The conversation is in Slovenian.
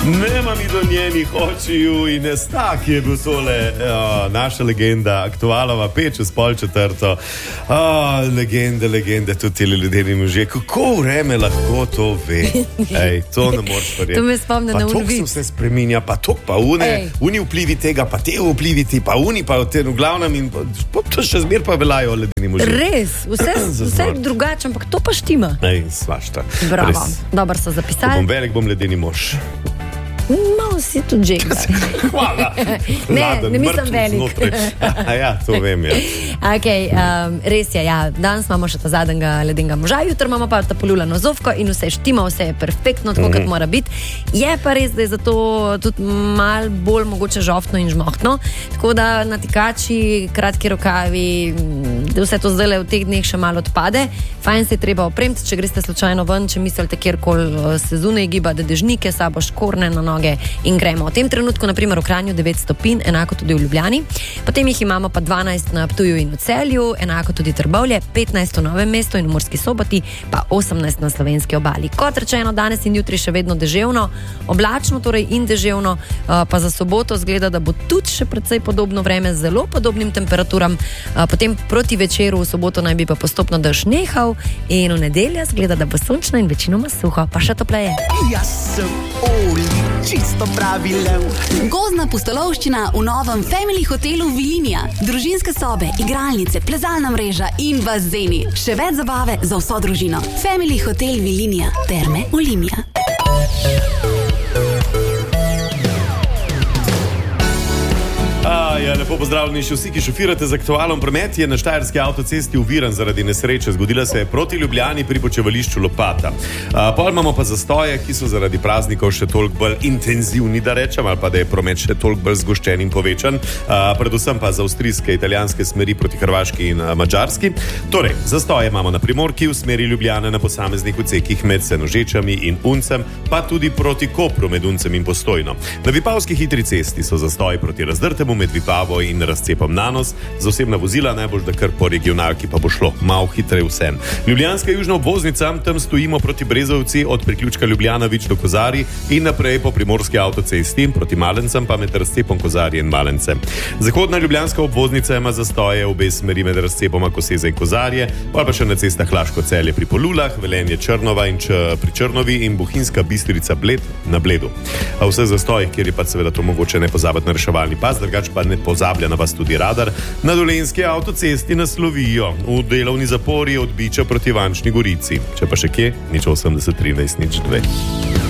Nema mi do njenih očiju in tak je bil tole, naša legenda, aktualova 5:04. Legende, tudi ti ljudje in možje. Kako vreme lahko to ve? Ej, to ne moreš verjeti. To me spomne na Tok se vse spreminja, pa tok, pa uni vplivi tega, pa te vplivi ti, pa uni, pa v glavnem in to še zmer pa veljajo ledeni možje. Res, vse drugače, ampak to pa štima. Ej, svašta. Bravo, dobro so zapisali. Ko bom velik, bom ledeni mož. Malo si tudi žega. Hvala. Ne mislim velik. Ja, to vem, ja. Okay, res je, ja. Danes imamo še ta zadnjega ledenega moža, jutri imamo pa ta polulano zovko in vse štima, vse je perfektno, tako kot mora biti. Je pa res, da je zato tudi malo bolj mogoče žoftno in žmohtno, tako da natikači, kratki rokavi, vse to zdaj v teh dneh še malo odpade. Fajn se je treba opremiti, če greste slučajno ven, če mislite kjerkoli se zunaj giba, da dežnike, sabo škorne na noge in gremo. V tem trenutku, naprimer, v Kranju 9 stopinj, enako tudi v Ljubljani. Potem jih imamo pa 12 na Ptuju in v Celju, enako tudi Trbovlje, 15 v Novem mestu in v Murski Soboti, pa 18 na slovenski obali. Kot rečeno, danes in jutri še vedno deževno, oblačno torej in deževno, pa za soboto zgleda, da bo tudi še precej podobno vreme z zelo podobnim temperaturam. Potem proti večeru v soboto naj bi pa postopno dež nehal in v nedeljo zgleda, da bo sončno in večinoma suho, pa še topleje. Jaz sem Oli, čisto pravi lev. Gozdna pustolovščina v novem Family hotelu Vilinija. Družinske sobe, igralnice, plezalna mreža in bazeni. Še več zabave za vso družino. Family hotel Vilinija. Terme Olimia. Ja, lepo pozdravljeni še vsi, ki šofirate z aktualom. Promet je na štajerski avtocesti oviran zaradi nesreče. Zgodila se je proti Ljubljani pri počivališču Lopata. Pol imamo pa zastoje, ki so zaradi praznikov še toliko bolj intenzivni, da rečem, ali pa da je promet še toliko bolj zgoščen in povečan. Predvsem pa za avstrijske, italijanske smeri proti Hrvaški in Madžarski. Torej, zastoje imamo na primorki v smeri Ljubljane na posameznih odsekih med Senožečami in Uncem, pa tudi proti Kopru med Uncem in Postojno. Na Vipavski hitri cesti so zastoji proti Razdrtemu med Vipavo in Razcepom Nanos. Za osebna vozila najbolj, da kar po regionalki pa bo šlo malo hitreje vsem. Ljubljanska južna obvoznica, tam stojimo proti Brezovci od priključka Ljubljanovič do Kozarij in naprej po primorski avtocesti proti Malencem pa med Razcepom Kozarij in Malence. Zahodna ljubljanska obvoznica ima zastoje obe smeri med Razcepoma Koseze in Kozarje, pa še na cestah Laško-Celje pri Polulah, Velenje Črnova in pri Črnovi in Bohinjska Bistrica Bled na Bledu. A vse zastoji, kjer je pa seveda to mogoče ne pozabiti na reševalni pas, drugače pa ne pozablja na vas tudi radar. Na Dolenjski avtocesti naslovijo v delovni zapori od Biča proti Vančni Gorici. Če pa še kje, 080 13 02.